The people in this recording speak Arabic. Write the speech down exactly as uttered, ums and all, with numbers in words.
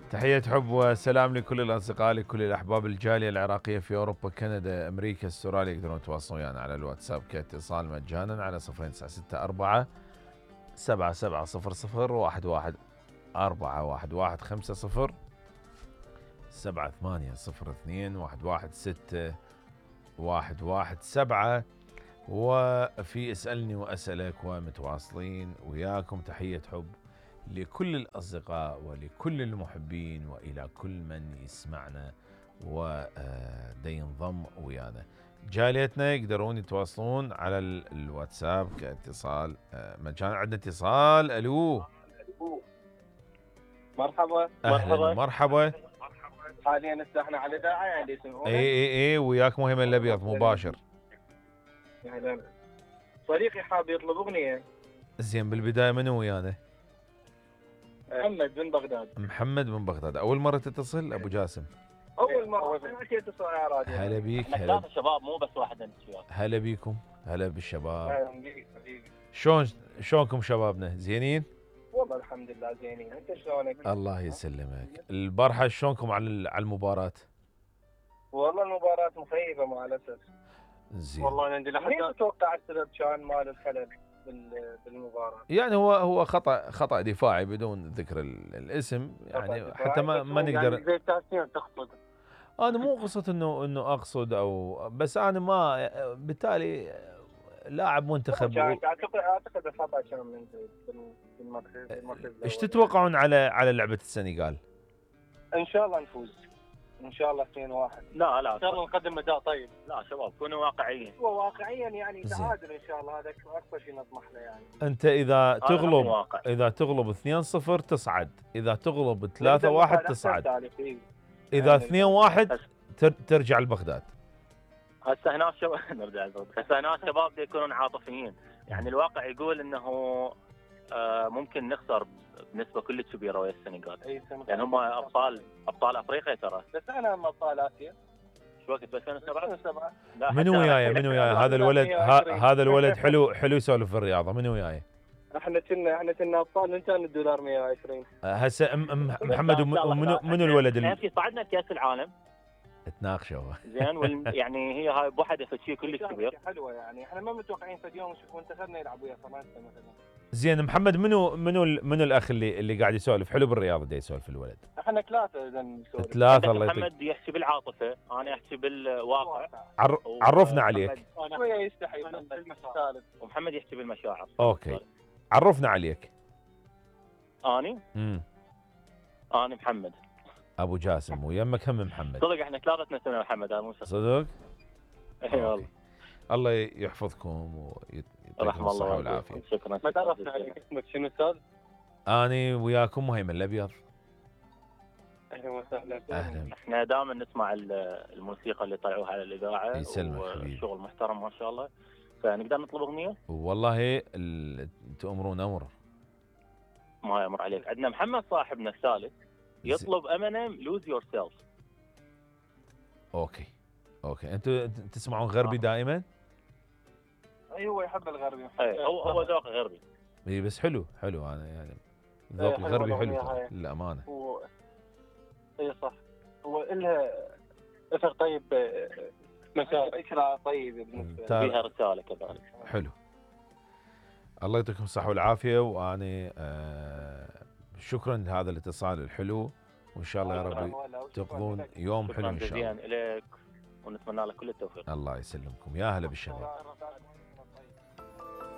تحية حب وسلام لكل الأصدقاء، لكل الأحباب الجالية العراقية في أوروبا، كندا، أمريكا، استراليا. يقدرون يتواصلون ويانا على الواتساب كاتصال مجانا على صفرين تسعة ستة أربعة سبعة سبعة صفر صفر واحد واحد أربعة واحد واحد خمسة صفر سبعة ثمانية صفر اثنين واحد واحد ستة واحد واحد سبعة. وفي اسألني وأسألك ومتواصلين وياكم. تحية حب لكل الأصدقاء ولكل المحبين وإلى كل من يسمعنا ودي ينضم ويانا. جاليتنا يقدرون يتواصلون على الواتساب كاتصال مجانا. عندنا اتصال. ألو، مرحبا. أهلا مرحبا. حاليا احنا على اذاعه يعني يسمعونا. اي اي اي وياك مهم الابيض مباشر. اهلا. صديقي حاب يطلب اغنيه. زين، بالبدايه منو ويانا؟ محمد بن بغداد. محمد بن بغداد. اول مره تتصل ابو جاسم؟ اول مره اتصل على راديو. هلا بيك. هلا ثلاثة شباب مو بس واحد انت وياك. هلا بيكم. هلا بالشباب. اهلا بيك حبيبي. شلون شلونكم شبابنا؟ زينين؟ والله الحمد لله زينين. انت شلونك؟ الله يسلمك. البارحه شلونكم على على المباراه؟ والله المباراه مخيبه مع الاسف. زين. والله انا عندي لحد الان اتوقع السبب كان مال الخلل بالمباراه. يعني هو هو خطا خطا دفاعي بدون ذكر الاسم، يعني حتى ما ما نقدر. يعني زي التاسيس تقصد. انا مو قصة انه انه اقصد او بس انا ما بالتالي لاعب منتخب. اعتقد اعتقد الخطا كان من المركز. ايش تتوقعون على على لعبة السنغال؟ ان شاء الله نفوز. ان شاء الله اثنين واحد. لا لا ان شاء الله نقدم اداء طيب. لا شباب كونوا واقعيين. وواقعيا يعني تعادل ان شاء الله، هذا اكثر شيء نطمح له يعني. انت اذا تغلب اذا تغلب اثنين صفر تصعد، اذا تغلب ثلاثة واحد تصعد، اذا اثنين واحد ترجع لبغداد. هسه هنا شباب نرجع لبغداد. هسه هنا شباب يكونون عاطفيين، يعني الواقع يقول انه آه ممكن نخسر بنسبه كلش كبيره ويا السنغال، يعني هم ابطال ابطال افريقيا ترى. بس انا من ابطال اسيا. شو وقت؟ بس ألفين وسبعة. منو وياي منو وياي هذا الولد؟ هذا الولد حلو حلو يسولف في الرياضه. منو وياي؟ احنا كنا احنا كنا ابطال من كان الدولار مئة وعشرين. هسه محمد منو منو الولد اللي في صعدنا كاس العالم؟ تناقشوا زين وال... يعني هي هاي بوحده شيء كلش كبير. حلوه يعني احنا ما متوقعين في اليوم نشوف منتخبنا يلعب ويا فرنسا مثلا. زين محمد منو منو منو الاخ اللي اللي قاعد يسولف حلو بالرياضه دا يسولف الولد؟ احنا ثلاثه اذا نسولف. ثلاثه. الله يعطيك. محمد يحكي بالعاطفه، انا احكي بالواقع. عر... عرفنا عليك. شويه يستحي الثالث. ومحمد يحكي بالمشاعر. اوكي عرفنا عليك. اني امم اني محمد ابو جاسم ويمك هم محمد. صدق احنا ثلاثتنا اسمنا محمد. هذا مو صدق؟ اي والله. الله يحفظكم ويعطيكم الصحه والعافيه. شكرا. ما تعرفنا عليك اسمك شنو استاذ؟ اني وياكم مهيمن الابيض. اهلا وسهلا. اهلا. احنا دائما نسمع الموسيقى اللي طلعوها على الاذاعه. يسلمك حبيبي. وشغل محترم ما شاء الله. فنقدر نطلب اغنيه؟ والله تأمرون امر. ما يمر عليك. عندنا محمد صاحبنا الثالث يطلب امينيم لوز يور سيلف. اوكي اوكي. انتوا تسمعون غربي دائما؟ اي هو يحب الغربي. اي هو هو ذوق غربي. اي بس حلو حلو. انا يعني ذوق الغربي حلو للامانه. هو اي صح. هو لها اثر طيب، مشاعر طيب بالنسبه فيها رساله كذلك. حلو. الله يعطيكم الصحه والعافيه. وانا آه شكرا لهذا الاتصال الحلو، وان شاء الله يا رب تقضون يوم حلو ان شاء الله. شكرا جزيلا لك ونتمنى لك كل التوفيق. الله يسلمكم. يا هلا بالشباب.